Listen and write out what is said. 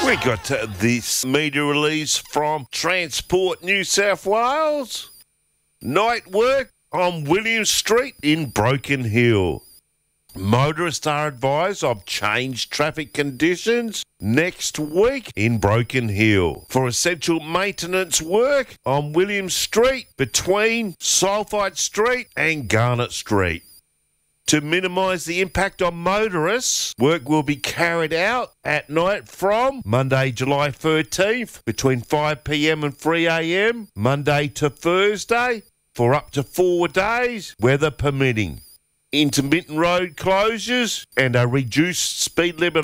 We got this media release from Transport New South Wales. Night work on William Street in Broken Hill. Motorists are advised of changed traffic conditions next week in Broken Hill for essential maintenance work on William Street between Sulphite Street and Garnet Street. To minimise the impact on motorists, work will be carried out at night from Monday, July 13th between 5pm and 3am, Monday to Thursday, for up to 4 days, weather permitting. Intermittent road closures and a reduced speed limit